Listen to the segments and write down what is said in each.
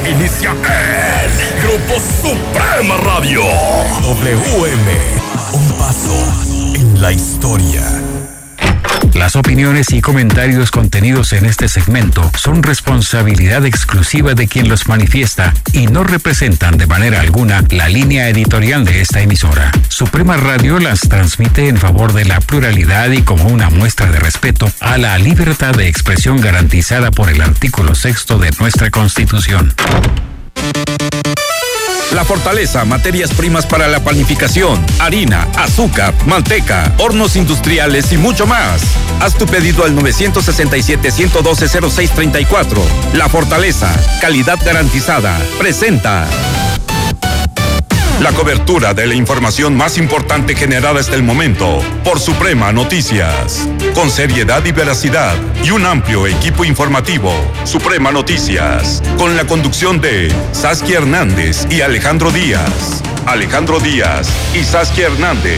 Inicia el Grupo Suprema Radio. WM, un paso en la historia. Las opiniones y comentarios contenidos en este segmento son responsabilidad exclusiva de quien los manifiesta y no representan de manera alguna la línea editorial de esta emisora. Suprema Radio las transmite en favor de la pluralidad y como una muestra de respeto a la libertad de expresión garantizada por el artículo 6 de nuestra Constitución. La Fortaleza, materias primas para la panificación, harina, azúcar, manteca, hornos industriales y mucho más. Haz tu pedido al 967-112-0634. La Fortaleza, calidad garantizada, presenta la cobertura de la información más importante generada hasta el momento por Suprema Noticias. Con seriedad y veracidad y un amplio equipo informativo, Suprema Noticias, con la conducción de Saskia Hernández y Alejandro Díaz. Alejandro Díaz y Saskia Hernández.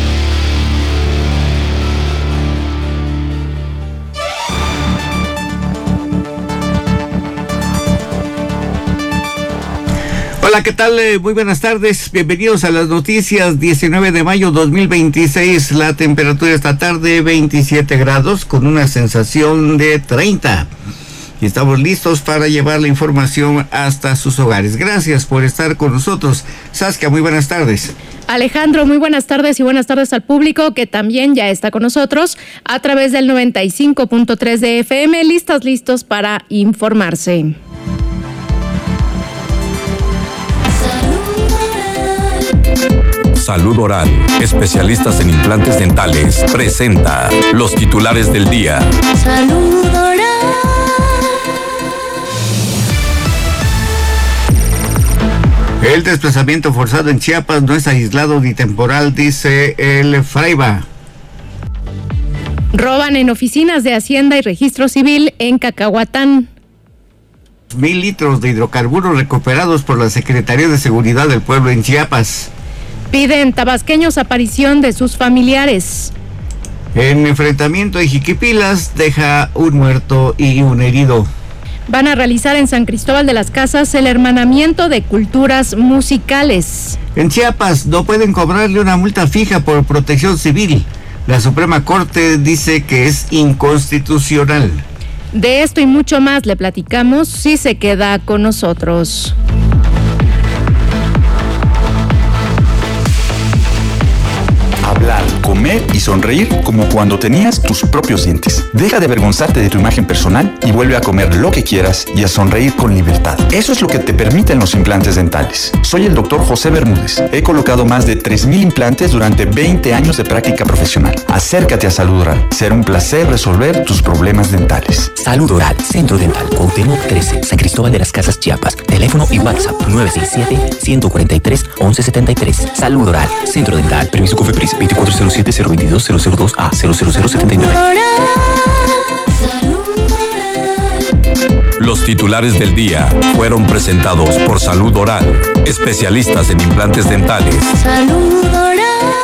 Hola, ¿qué tal? Muy buenas tardes. Bienvenidos a las noticias. 19 de mayo 2026. La temperatura esta tarde 27 grados con una sensación de 30. Y estamos listos para llevar la información hasta sus hogares. Gracias por estar con nosotros. Saskia, muy buenas tardes. Alejandro, muy buenas tardes y buenas tardes al público que también ya está con nosotros a través del 95.3 de FM. Listos para informarse. Salud Oral, especialistas en implantes dentales, presenta los titulares del día. Salud Oral. El desplazamiento forzado en Chiapas no es aislado ni temporal, dice el Fraiba. Roban en oficinas de Hacienda y Registro Civil en Cacahuatán. 1,000 litros de hidrocarburos recuperados por la Secretaría de Seguridad del Pueblo en Chiapas. Piden tabasqueños aparición de sus familiares. En enfrentamiento en Jiquipilas deja un muerto y un herido. Van a realizar en San Cristóbal de las Casas el hermanamiento de culturas musicales. En Chiapas no pueden cobrarle una multa fija por protección civil. La Suprema Corte dice que es inconstitucional. De esto y mucho más le platicamos si se queda con nosotros. Hablar, comer y sonreír como cuando tenías tus propios dientes. Deja de avergonzarte de tu imagen personal y vuelve a comer lo que quieras y a sonreír con libertad. Eso es lo que te permiten los implantes dentales. Soy el doctor José Bermúdez. He colocado más de 3,000 implantes durante 20 años de práctica profesional. Acércate a Salud Oral. Será un placer resolver tus problemas dentales. Salud Oral, Centro Dental, Cuauhtémoc 13, San Cristóbal de las Casas, Chiapas. Teléfono y WhatsApp 967-143-1173. Salud Oral, Centro Dental. Permiso COFEPRIS 2407-022-002A 00079. Los titulares del día fueron presentados por Salud Oral, especialistas en implantes dentales. Salud Oral.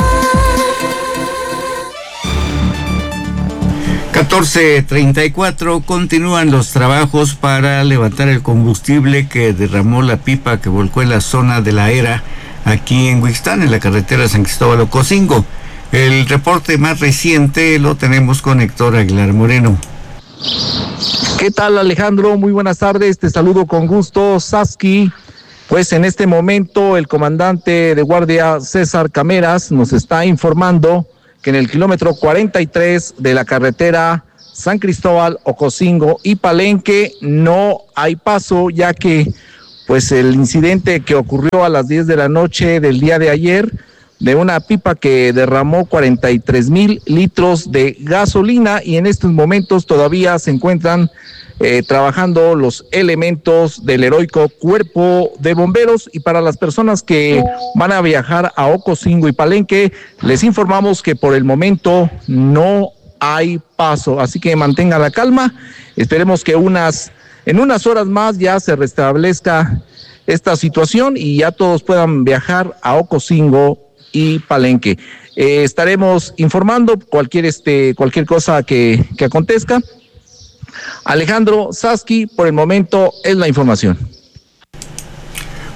14:34, continúan los trabajos para levantar el combustible que derramó la pipa que volcó en la zona de La Era, aquí en Huixtán, en la carretera San Cristóbal Ocosingo. El reporte más reciente lo tenemos con Héctor Aguilar Moreno. ¿Qué tal, Alejandro? Muy buenas tardes, te saludo con gusto, Saski. Pues en este momento el comandante de guardia César Cameras nos está informando que en el kilómetro 43 de la carretera San Cristóbal, Ocosingo y Palenque no hay paso, ya que pues el incidente que ocurrió a las 10 de la noche del día de ayer, de una pipa que derramó 43,000 litros de gasolina, y en estos momentos todavía se encuentran trabajando los elementos del heroico Cuerpo de Bomberos. Y para las personas que van a viajar a Ocosingo y Palenque, les informamos que por el momento no hay paso, así que mantenga la calma. Esperemos que en unas horas más ya se restablezca esta situación y ya todos puedan viajar a Ocosingo y Palenque. Estaremos informando cualquier cosa que acontezca. Alejandro, Saski, por el momento es la información.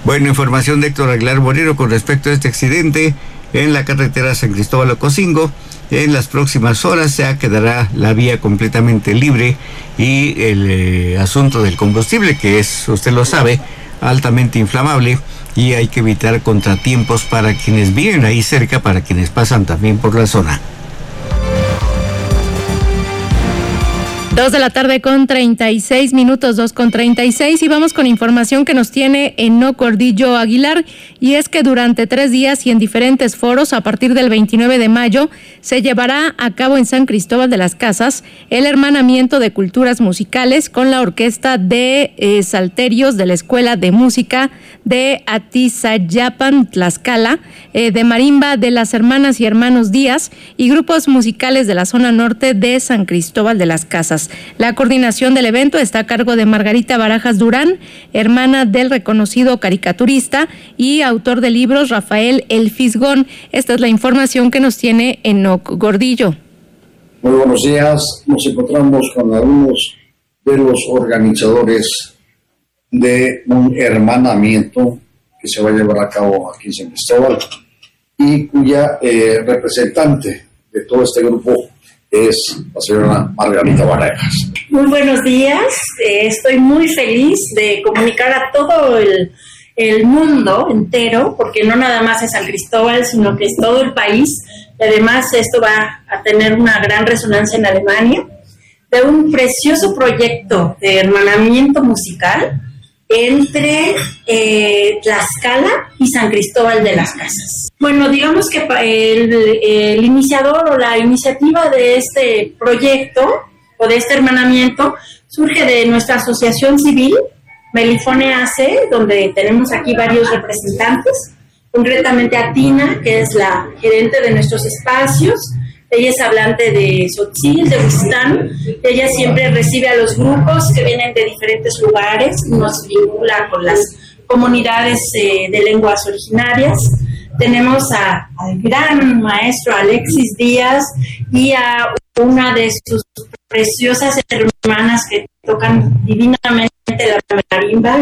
Bueno, información de Héctor Aguilar Borero con respecto a este accidente en la carretera San Cristóbal Ocosingo. En las próximas horas ya quedará la vía completamente libre y el asunto del combustible, que es, usted lo sabe, altamente inflamable, y hay que evitar contratiempos para quienes viven ahí cerca, para quienes pasan también por la zona. 2:36 p.m, 2:36, y vamos con información que nos tiene Enoc Gordillo Aguilar, y es que durante 3 días y en diferentes foros, a partir del 29 de mayo, se llevará a cabo en San Cristóbal de las Casas el hermanamiento de culturas musicales con la orquesta de salterios de la Escuela de Música de Atizayapan, Tlaxcala, de marimba de las hermanas y hermanos Díaz y grupos musicales de la zona norte de San Cristóbal de las Casas. La coordinación del evento está a cargo de Margarita Barajas Durán, hermana del reconocido caricaturista y autor de libros Rafael El Fisgón. Esta es la información que nos tiene Enoc Gordillo. Muy buenos días. Nos encontramos con algunos de los organizadores de un hermanamiento que se va a llevar a cabo aquí en San Cristóbal y cuya representante de todo este grupo es la señora Margarita Barajas. Muy buenos días, estoy muy feliz de comunicar a todo el mundo entero, porque no nada más es San Cristóbal, sino que es todo el país, y además esto va a tener una gran resonancia en Alemania, de un precioso proyecto de hermanamiento musical entre Tlaxcala y San Cristóbal de las Casas. Bueno, digamos que el iniciador o la iniciativa de este proyecto o de este hermanamiento surge de nuestra asociación civil, Melifone AC, donde tenemos aquí varios representantes, concretamente a Tina, que es la gerente de nuestros espacios. Ella es hablante de Tzotzil, de Huistán. Ella siempre recibe a los grupos que vienen de diferentes lugares, nos vincula con las comunidades de lenguas originarias. Tenemos al gran maestro Alexis Díaz y a una de sus preciosas hermanas que tocan divinamente la marimba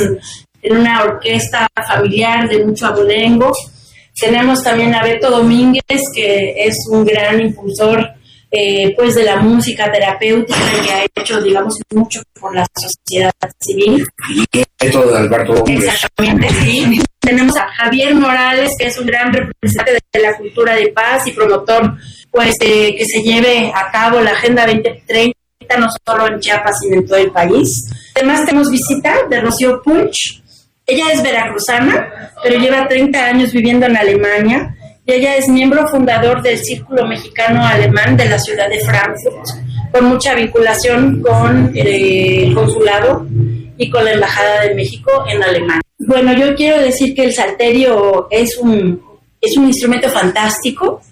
en una orquesta familiar de mucho abolengo. Tenemos también a Beto Domínguez, que es un gran impulsor pues de la música terapéutica y que ha hecho, digamos, mucho por la sociedad civil. Esto de Alberto Domínguez. Exactamente, sí. Tenemos a Javier Morales, que es un gran representante de la cultura de paz y promotor pues que se lleve a cabo la Agenda 2030, no solo en Chiapas, sino en todo el país. Además tenemos visita de Rocío Punch. Ella es veracruzana, pero lleva 30 años viviendo en Alemania, y ella es miembro fundador del Círculo Mexicano-Alemán de la ciudad de Frankfurt, con mucha vinculación con el consulado y con la Embajada de México en Alemania. Bueno, yo quiero decir que el salterio es un instrumento fantástico,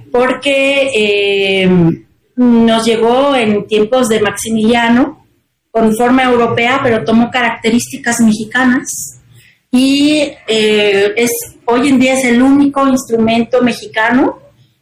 porque nos llegó en tiempos de Maximiliano, con forma europea, pero tomó características mexicanas. Y hoy en día es el único instrumento mexicano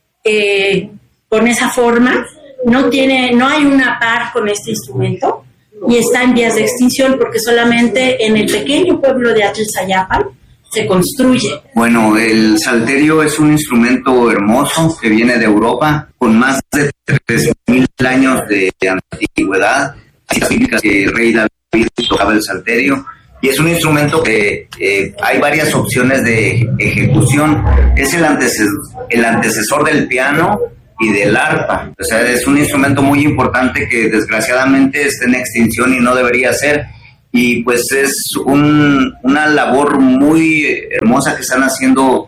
con esa forma. No hay una par con este instrumento y está en vías de extinción porque solamente en el pequeño pueblo de Atlizayapan se construye. Bueno, el salterio es un instrumento hermoso que viene de Europa con más de 3,000 años de antigüedad. Que el rey David tocaba el salterio. Y es un instrumento que hay varias opciones de ejecución. Es el antecesor del piano y del arpa. O sea, es un instrumento muy importante que desgraciadamente está en extinción y no debería ser. Y pues es una labor muy hermosa que están haciendo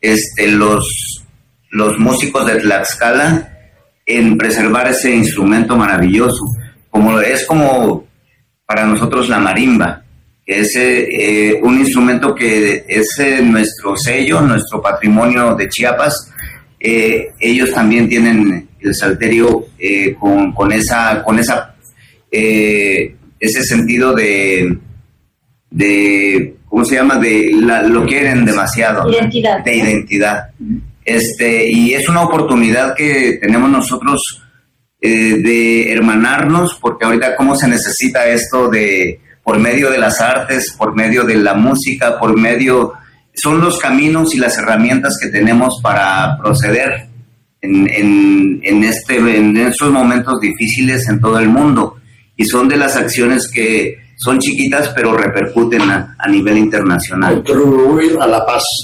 los músicos de Tlaxcala en preservar ese instrumento maravilloso. Como para nosotros la marimba. Es un instrumento que es nuestro sello, nuestro patrimonio de Chiapas. Ellos también tienen el salterio con ese sentido de ¿cómo se llama? Lo quieren demasiado. Identidad. De identidad. Y es una oportunidad que tenemos nosotros de hermanarnos, porque ahorita cómo se necesita esto de por medio de las artes, por medio de la música, son los caminos y las herramientas que tenemos para proceder en estos momentos difíciles en todo el mundo, y son de las acciones que son chiquitas pero repercuten a nivel internacional. Contribuir a la paz.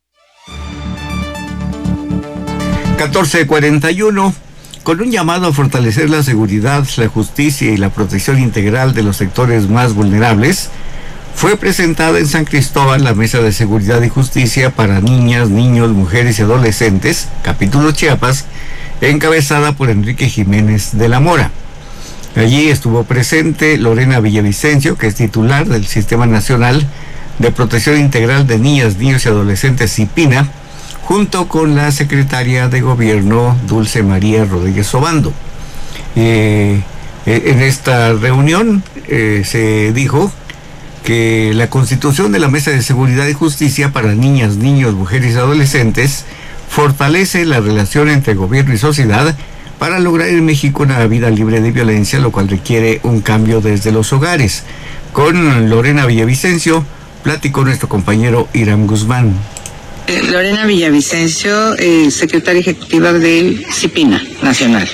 14:41, con un llamado a fortalecer la seguridad, la justicia y la protección integral de los sectores más vulnerables, fue presentada en San Cristóbal la Mesa de Seguridad y Justicia para Niñas, Niños, Mujeres y Adolescentes, capítulo Chiapas, encabezada por Enrique Jiménez de la Mora. Allí estuvo presente Lorena Villavicencio, que es titular del Sistema Nacional de Protección Integral de Niñas, Niños y Adolescentes, CIPINA, junto con la secretaria de Gobierno Dulce María Rodríguez Obando. En esta reunión se dijo que la constitución de la Mesa de Seguridad y Justicia para Niñas, Niños, Mujeres y Adolescentes fortalece la relación entre gobierno y sociedad para lograr en México una vida libre de violencia, lo cual requiere un cambio desde los hogares. Con Lorena Villavicencio platicó nuestro compañero Irán Guzmán. Lorena Villavicencio, secretaria ejecutiva del CIPINA Nacional.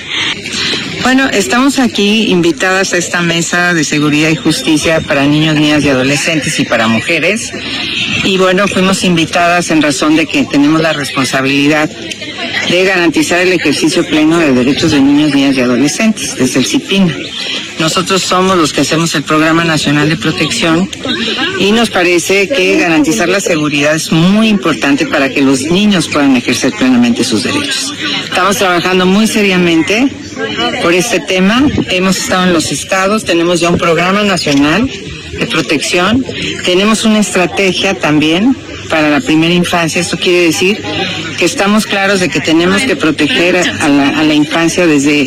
Bueno, estamos aquí invitadas a esta mesa de seguridad y justicia para niños, niñas y adolescentes y para mujeres. Y bueno, fuimos invitadas en razón de que tenemos la responsabilidad de garantizar el ejercicio pleno de derechos de niños, niñas y adolescentes desde el CIPINA. Nosotros somos los que hacemos el Programa Nacional de Protección y nos parece que garantizar la seguridad es muy importante para que los niños puedan ejercer plenamente sus derechos. Estamos trabajando muy seriamente por este tema. Hemos estado en los estados, tenemos ya un Programa Nacional de Protección, tenemos una estrategia también para la primera infancia. Esto quiere decir que estamos claros de que tenemos que proteger a la infancia desde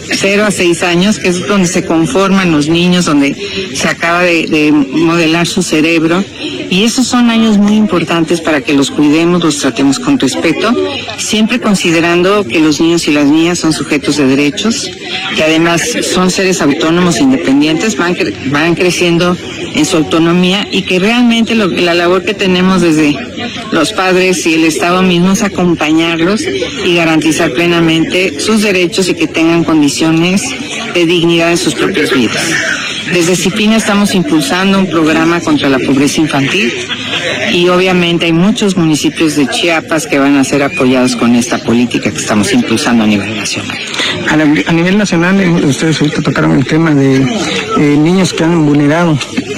0 a 6 años, que es donde se conforman los niños, donde se acaba de modelar su cerebro, y esos son años muy importantes para que los cuidemos, los tratemos con respeto, siempre considerando que los niños y las niñas son sujetos de derechos, que además son seres autónomos e independientes, van creciendo en su autonomía, y que realmente la labor que tenemos desde los padres y el Estado mismo es acompañarlos y garantizar plenamente sus derechos y que tengan condiciones de dignidad en sus propias vidas. Desde CIPINA estamos impulsando un programa contra la pobreza infantil y obviamente hay muchos municipios de Chiapas que van a ser apoyados con esta política que estamos impulsando a nivel nacional. A nivel nacional, ustedes ahorita tocaron el tema de niños que han vulnerado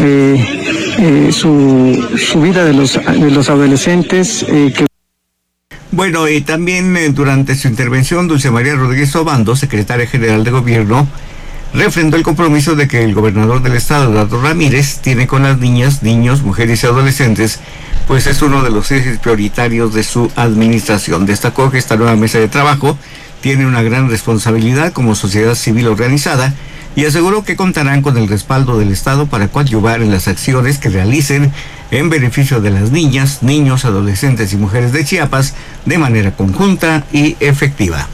su vida de los adolescentes. Bueno, y también durante su intervención, Dulce María Rodríguez Obando, secretaria general de Gobierno, refrendó el compromiso de que el gobernador del estado, Eduardo Ramírez, tiene con las niñas, niños, mujeres y adolescentes, pues es uno de los ejes prioritarios de su administración. Destacó que esta nueva mesa de trabajo tiene una gran responsabilidad como sociedad civil organizada y aseguró que contarán con el respaldo del Estado para coadyuvar en las acciones que realicen en beneficio de las niñas, niños, adolescentes y mujeres de Chiapas de manera conjunta y efectiva.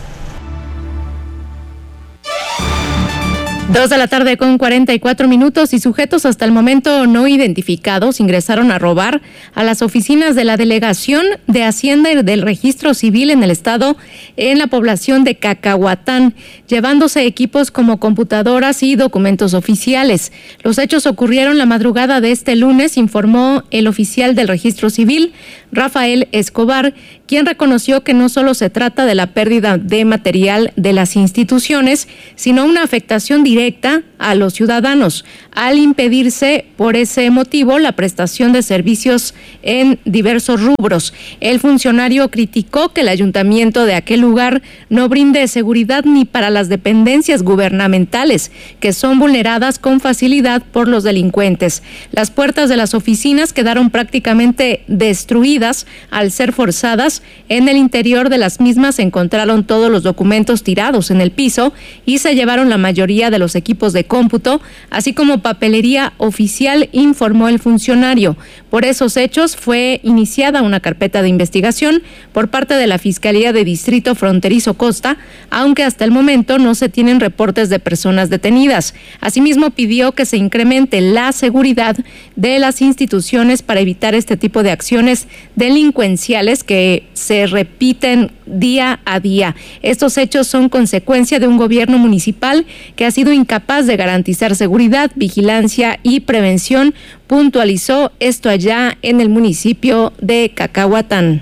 2:44 p.m. y sujetos hasta el momento no identificados ingresaron a robar a las oficinas de la Delegación de Hacienda y del Registro Civil en el estado en la población de Cacahuatán, llevándose equipos como computadoras y documentos oficiales. Los hechos ocurrieron la madrugada de este lunes, informó el oficial del Registro Civil, Rafael Escobar, quien reconoció que no solo se trata de la pérdida de material de las instituciones, sino una afectación directa a los ciudadanos, al impedirse por ese motivo la prestación de servicios en diversos rubros. El funcionario criticó que el ayuntamiento de aquel lugar no brinde seguridad ni para las dependencias gubernamentales, que son vulneradas con facilidad por los delincuentes. Las puertas de las oficinas quedaron prácticamente destruidas detenidas al ser forzadas. En el interior de las mismas se encontraron todos los documentos tirados en el piso y se llevaron la mayoría de los equipos de cómputo, así como papelería oficial, informó el funcionario. Por esos hechos fue iniciada una carpeta de investigación por parte de la Fiscalía de Distrito Fronterizo Costa, aunque hasta el momento no se tienen reportes de personas detenidas. Asimismo, pidió que se incremente la seguridad de las instituciones para evitar este tipo de acciones delincuenciales que se repiten día a día. Estos hechos son consecuencia de un gobierno municipal que ha sido incapaz de garantizar seguridad, vigilancia y prevención, puntualizó esto allá en el municipio de Cacahuatán.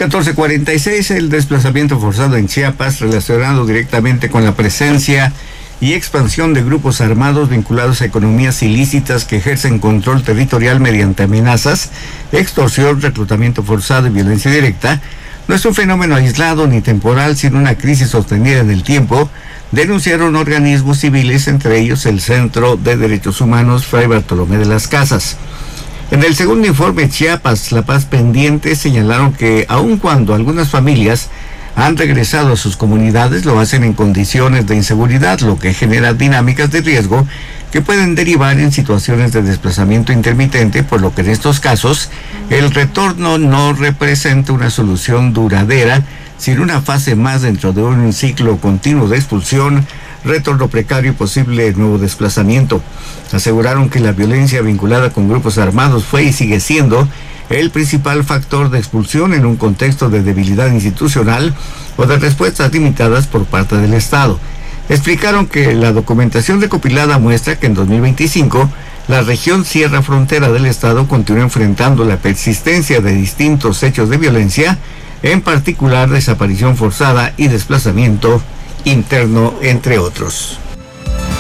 14:46, el desplazamiento forzado en Chiapas, relacionado directamente con la presencia y expansión de grupos armados vinculados a economías ilícitas que ejercen control territorial mediante amenazas, extorsión, reclutamiento forzado y violencia directa, no es un fenómeno aislado ni temporal, sino una crisis sostenida en el tiempo, denunciaron organismos civiles, entre ellos el Centro de Derechos Humanos Fray Bartolomé de las Casas. En el segundo informe Chiapas, La Paz Pendiente, señalaron que aun cuando algunas familias han regresado a sus comunidades, lo hacen en condiciones de inseguridad, lo que genera dinámicas de riesgo que pueden derivar en situaciones de desplazamiento intermitente, por lo que en estos casos el retorno no representa una solución duradera, sino una fase más dentro de un ciclo continuo de expulsión, retorno precario y posible nuevo desplazamiento. Aseguraron que la violencia vinculada con grupos armados fue y sigue siendo el principal factor de expulsión en un contexto de debilidad institucional o de respuestas limitadas por parte del Estado. Explicaron que la documentación recopilada muestra que en 2025 la región Sierra Frontera del Estado continúa enfrentando la persistencia de distintos hechos de violencia, en particular desaparición forzada y desplazamiento interno, entre otros.